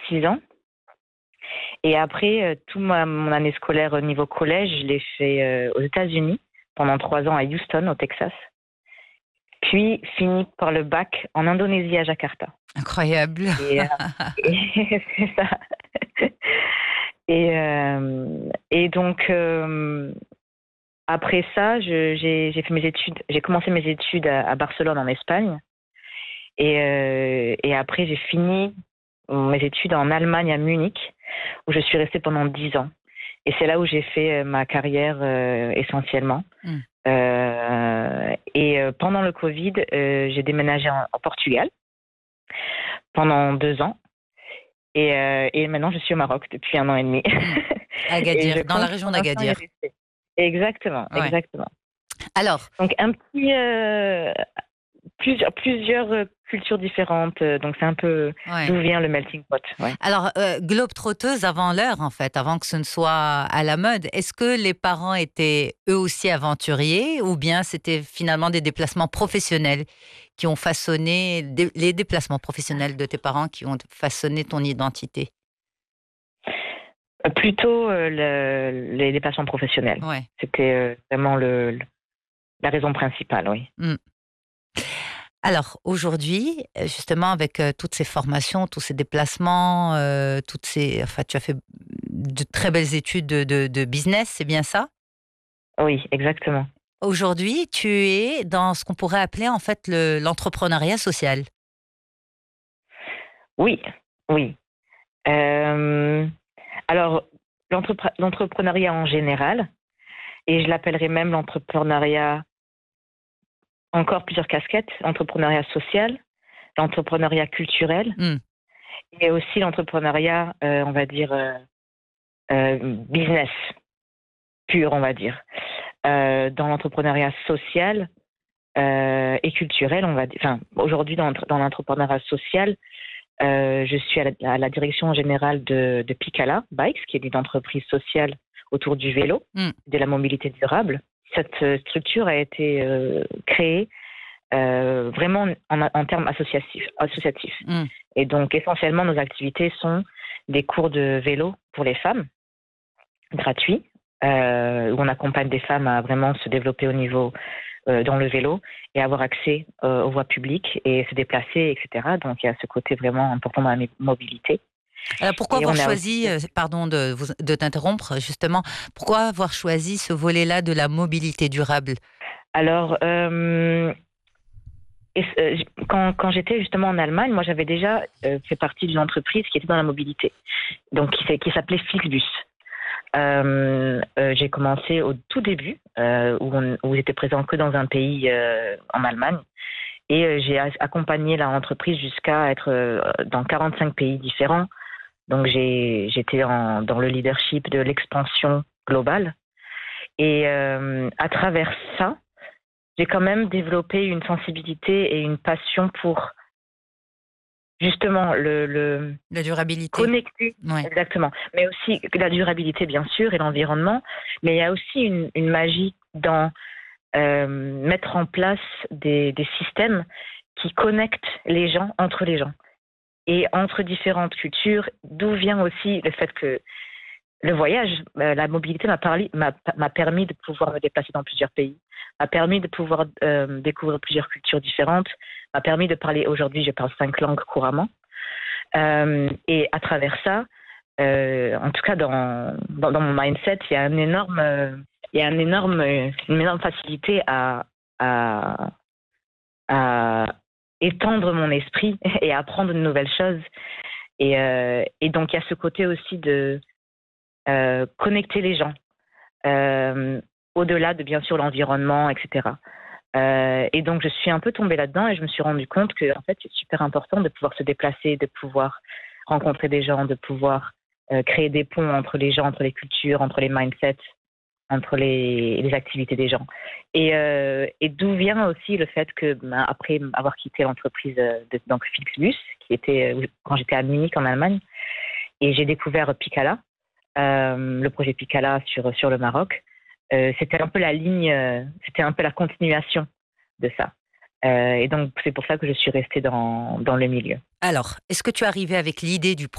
6 ans. Et après, toute mon année scolaire au niveau collège, je l'ai fait aux États-Unis pendant 3 ans à Houston, au Texas. Puis fini par le bac en Indonésie à Jakarta. Incroyable. Et c'est ça. Et donc après ça, j'ai fait mes études. J'ai commencé mes études à Barcelone en Espagne. Et après, j'ai fini mes études en Allemagne à Munich, où je suis restée pendant 10 ans. Et c'est là où j'ai fait ma carrière essentiellement. Pendant le Covid, j'ai déménagé en Portugal pendant 2 ans. Et maintenant, je suis au Maroc depuis 1 an et demi. Agadir, dans la région d'Agadir. Exactement, Ouais. exactement. Alors, donc plusieurs cultures différentes. Donc c'est un peu d'où vient le melting pot. Ouais. Alors, globe-trotteuse avant l'heure, en fait, avant que ce ne soit à la mode. Est-ce que les parents étaient eux aussi aventuriers ou bien c'était finalement des déplacements professionnels qui ont façonné, les déplacements professionnels de tes parents qui ont façonné ton identité? Plutôt les déplacements professionnels. Ouais. C'était vraiment la raison principale, oui. Alors, aujourd'hui, justement, avec toutes ces formations, tous ces déplacements, tu as fait de très belles études de business, c'est bien ça? Oui, exactement. Aujourd'hui, tu es dans ce qu'on pourrait appeler, en fait, l'entrepreneuriat social. Oui, oui. Alors, l'entrepreneuriat en général, et je l'appellerais même l'entrepreneuriat, encore plusieurs casquettes, l'entrepreneuriat social, l'entrepreneuriat culturel, et aussi l'entrepreneuriat, on va dire, business pur, on va dire. Dans l'entrepreneuriat social et culturel, on va dire. Enfin, aujourd'hui, dans l'entrepreneuriat social, je suis à la direction générale de Picala Bikes, qui est une entreprise sociale autour du vélo, de la mobilité durable. Cette structure a été créée vraiment en termes associatifs. Et donc, essentiellement, nos activités sont des cours de vélo pour les femmes, gratuits, où on accompagne des femmes à vraiment se développer au niveau dans le vélo et avoir accès aux voies publiques et se déplacer, etc. Donc, il y a ce côté vraiment important dans la mobilité. Alors, pourquoi avoir choisi, pardon de t'interrompre, justement, pourquoi avoir choisi ce volet-là de la mobilité durable? Alors, quand j'étais justement en Allemagne, moi, j'avais déjà fait partie d'une entreprise qui était dans la mobilité, donc qui s'appelait Flixbus. J'ai commencé au tout début, où j'étais présent que dans un pays en Allemagne, et j'ai accompagné l'entreprise jusqu'à être dans 45 pays différents. Donc j'étais dans le leadership de l'expansion globale, et à travers ça, j'ai quand même développé une sensibilité et une passion pour justement la durabilité. Connecter, exactement. Mais aussi la durabilité, bien sûr, et l'environnement. Mais il y a aussi une magie dans mettre en place des systèmes qui connectent les gens entre les gens et entre différentes cultures, d'où vient aussi le fait que le voyage, la mobilité m'a permis de pouvoir me déplacer dans plusieurs pays, m'a permis de pouvoir découvrir plusieurs cultures différentes, m'a permis de parler, aujourd'hui je parle 5 langues couramment. Et à travers ça, en tout cas dans mon mindset, il y a une énorme facilité à étendre mon esprit et à apprendre de nouvelles choses. Et donc il y a ce côté aussi de connecter les gens, au-delà de bien sûr l'environnement, etc. Et donc je suis un peu tombée là-dedans et je me suis rendu compte que en fait c'est super important de pouvoir se déplacer, de pouvoir rencontrer des gens, de pouvoir créer des ponts entre les gens, entre les cultures, entre les mindsets, entre les activités des gens. Et d'où vient aussi le fait que après avoir quitté l'entreprise donc Flixbus, qui était quand j'étais à Munich en Allemagne, et j'ai découvert Picala, le projet Picala sur le Maroc. C'était un peu la ligne, c'était un peu la continuation de ça. Et donc, c'est pour ça que je suis restée dans le milieu. Alors, est-ce que tu es arrivée avec l'idée du